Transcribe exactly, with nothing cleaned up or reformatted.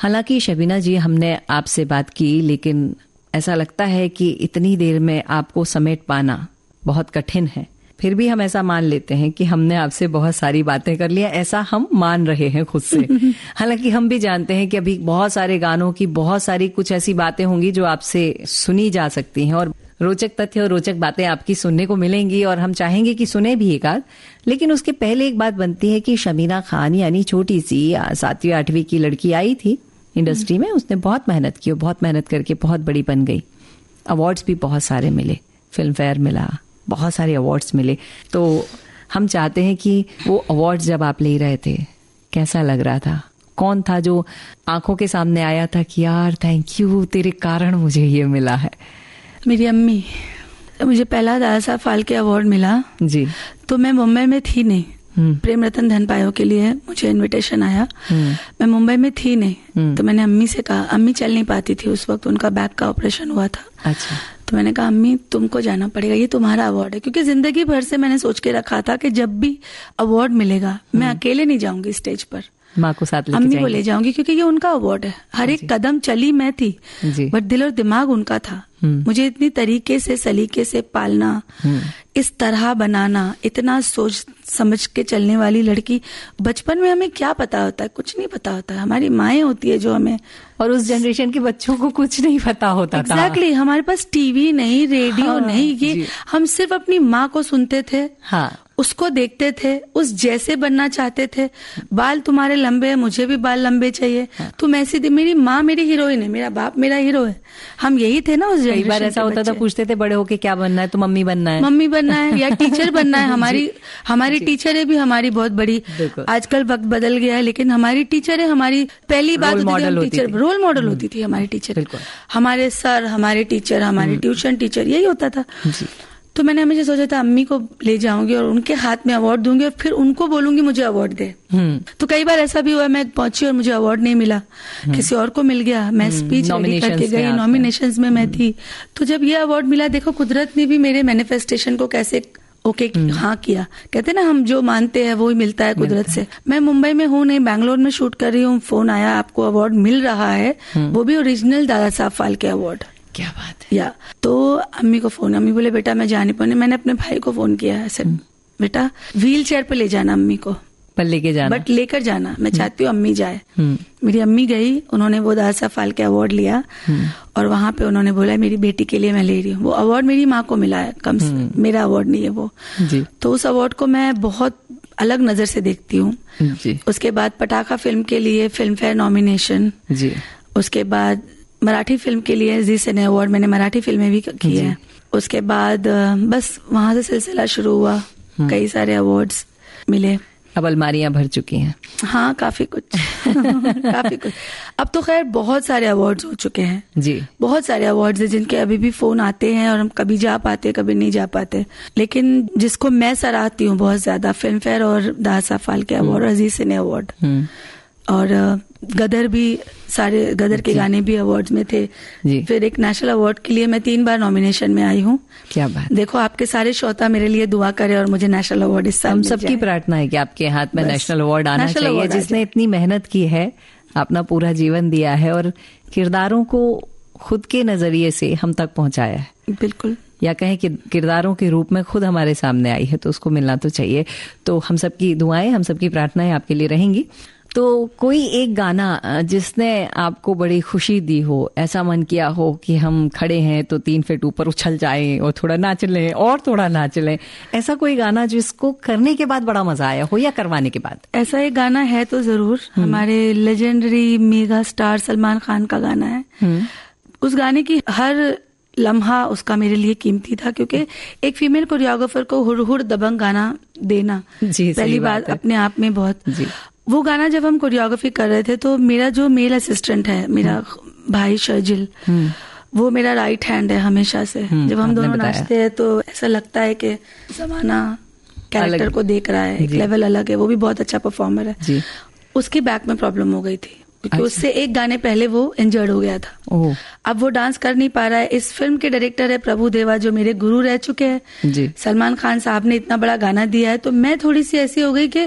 हालांकि शबीना जी, हमने आपसे बात की, लेकिन ऐसा लगता है कि इतनी देर में आपको समेट पाना बहुत कठिन है। फिर भी हम ऐसा मान लेते हैं कि हमने आपसे बहुत सारी बातें कर लिया, ऐसा हम मान रहे हैं खुद से। हालांकि हम भी जानते हैं कि अभी बहुत सारे गानों की बहुत सारी कुछ ऐसी बातें होंगी जो आपसे सुनी जा सकती हैं, और रोचक तथ्य और रोचक बातें आपकी सुनने को मिलेंगी, और हम चाहेंगे कि सुने भी एक आध। लेकिन उसके पहले एक बात बनती है कि शबीना खान यानी छोटी सी सातवीं आठवीं की लड़की आई थी इंडस्ट्री में, उसने बहुत मेहनत की और बहुत मेहनत करके बहुत बड़ी बन गई। अवार्ड्स भी बहुत सारे मिले, फिल्म फेयर मिला, बहुत सारे अवार्ड्स मिले। तो हम चाहते हैं कि वो अवार्ड्स जब आप ले रहे थे कैसा लग रहा था? कौन था जो आंखों के सामने आया था कि यार थैंक यू, तेरे कारण मुझे ये मिला है? मेरी अम्मी। मुझे पहला दादा साहब फाल्के अवार्ड मिला जी, तो मैं मुंबई में थी नहीं। प्रेम रतन धन पायो के लिए मुझे इनविटेशन आया, मैं मुंबई में थी नहीं। तो मैंने अम्मी से कहा, अम्मी चल नहीं पाती थी उस वक्त, उनका बैक का ऑपरेशन हुआ था। अच्छा। तो मैंने कहा अम्मी तुमको जाना पड़ेगा, ये तुम्हारा अवार्ड है। क्योंकि जिंदगी भर से मैंने सोच के रखा था कि जब भी अवार्ड मिलेगा मैं अकेले नहीं जाऊंगी स्टेज पर, माँ को साथ लेके अम्मी को ले जाऊंगी, क्योंकि ये उनका अवार्ड है। हर एक कदम चली मैं थी, बट दिल और दिमाग उनका था। मुझे इतनी तरीके से सलीके से पालना, इस तरह बनाना, इतना सोच समझ के चलने वाली लड़की, बचपन में हमें क्या पता होता है? कुछ नहीं पता होता है। हमारी माएं होती है जो हमें, और उस जनरेशन के बच्चों को कुछ नहीं पता होता exactly, था एग्जैक्टली। हमारे पास टीवी नहीं, रेडियो हाँ, नहीं, ये हम सिर्फ अपनी माँ को सुनते थे, हाँ, उसको देखते थे, उस जैसे बनना चाहते थे। बाल तुम्हारे लंबे हैं, मुझे भी बाल लंबे चाहिए, हाँ। तुम ऐसी थी। मेरी माँ मेरी हीरोइन है, मेरा बाप मेरा हीरो है। हम यही थे ना उस जनरेशन। कई बार ऐसा होता था, पूछते थे बड़े होके क्या बनना है? तो मम्मी बनना है, मम्मी बनना है या टीचर बनना है। हमारी हमारी टीचरें भी हमारी बहुत बड़ी, आजकल वक्त बदल गया है, लेकिन हमारी टीचरें हमारी पहली बात टीचर रोल मॉडल होती थी। हमारी टीचर, हमारे सर, हमारे टीचर, हमारे ट्यूशन टीचर, यही होता था। तो मैंने हमेशा सोचा था अम्मी को ले जाऊंगी और उनके हाथ में अवार्ड दूंगी और फिर उनको बोलूंगी मुझे अवार्ड दे। तो कई बार ऐसा भी हुआ, मैं पहुंची और मुझे अवार्ड नहीं मिला, किसी और को मिल गया। मैं स्पीच रेडी करके गई, नॉमिनेशंस में मैं थी। तो जब ये अवार्ड मिला, देखो कुदरत ने भी मेरे मैनिफेस्टेशन को कैसे ओके हाँ किया। कहते ना हम जो मानते हैं वो ही मिलता है कुदरत से। मैं मुंबई में हूँ नहीं, बैंगलोर में शूट कर रही हूँ, फोन आया आपको अवार्ड मिल रहा है, वो भी ओरिजिनल दादा साहब फाल्के अवार्ड। क्या बात है। या तो अम्मी को फोन, अम्मी बोले बेटा मैं जा नहीं पाऊंगी। मैंने अपने भाई को फोन किया ऐसे, बेटा व्हील चेयर पे ले जाना अम्मी को, पर लेके जाना, बट लेकर जाना, मैं चाहती हूँ अम्मी जाए। मेरी अम्मी गई, उन्होंने वो दादा साहब फाल्के अवार्ड लिया और वहां पे उन्होंने बोला मेरी बेटी के लिए मैं ले रही हूँ। वो अवार्ड मेरी माँ को मिला है, कम से मेरा अवार्ड नहीं है वो। तो उस अवार्ड को मैं बहुत अलग नजर से देखती हूँ। उसके बाद पटाखा फिल्म के लिए फिल्म फेयर नॉमिनेशन, उसके बाद मराठी फिल्म के लिए जी सिने अवार्ड, मैंने मराठी फिल्में भी की है। उसके बाद बस वहां से सिलसिला शुरू हुआ, कई सारे अवार्ड्स मिले। अब अलमारियां भर चुकी हैं। हाँ, काफी कुछ काफी कुछ। अब तो खैर बहुत सारे अवार्ड्स हो चुके हैं जी, बहुत सारे अवार्ड्स हैं जिनके अभी भी फोन आते हैं और हम कभी जा पाते कभी नहीं जा पाते। लेकिन जिसको मैं सराहती हूँ बहुत ज्यादा, फिल्म फेयर और दादा साहब फाल्के अवार्ड, अजीज सिने अवार्ड, और गदर भी, सारे गदर के गाने भी अवार्ड्स में थे जी। फिर एक नेशनल अवार्ड के लिए मैं तीन बार नॉमिनेशन में आई हूँ। क्या बात। देखो आपके सारे श्रोता मेरे लिए दुआ करे और मुझे नेशनल अवार्ड इस साल हम सबकी प्रार्थना है कि आपके हाथ में नेशनल अवार्ड आना चाहिए। जिसने इतनी मेहनत की है, अपना पूरा जीवन दिया है और किरदारों को खुद के नजरिए से हम तक पहुंचाया है, बिल्कुल, या कहें कि किरदारों के रूप में खुद हमारे सामने आई है, तो उसको मिलना तो चाहिए। तो हम सबकी दुआएं, हम सबकी प्रार्थनाएं आपके लिए रहेंगी। तो कोई एक गाना जिसने आपको बड़ी खुशी दी हो, ऐसा मन किया हो कि हम खड़े हैं तो तीन फीट ऊपर उछल जाएं और थोड़ा नाच लें और थोड़ा नाच लें, ऐसा कोई गाना जिसको करने के बाद बड़ा मजा आया हो या करवाने के बाद? ऐसा एक गाना है तो जरूर, हमारे legendary mega star Salman Khan का गाना है। उस गाने की हर लम्हा उसका मेरे लिए कीमती था, क्योंकि एक फीमेल कोरियोग्राफर को हुर हुर दबंग गाना देना पहली बात अपने आप में बहुत जी। वो गाना जब हम कोरियोग्राफी कर रहे थे तो मेरा जो मेल असिस्टेंट है, मेरा भाई शर्जिल, वो मेरा राइट हैंड है हमेशा से। जब हम दोनों नाचते हैं तो ऐसा लगता है कि जमाना कैरेक्टर को देख रहा है, एक लेवल अलग है। वो भी बहुत अच्छा परफॉर्मर है। उसकी बैक में प्रॉब्लम हो गई थी क्योंकि उससे एक गाने पहले वो इंजर्ड हो गया था। अब वो डांस कर नहीं पा रहा है। इस फिल्म के डायरेक्टर है प्रभु देवा, जो मेरे गुरु रह चुके हैं। सलमान खान साहब ने इतना बड़ा गाना दिया है, तो मैं थोड़ी सी ऐसी हो गई कि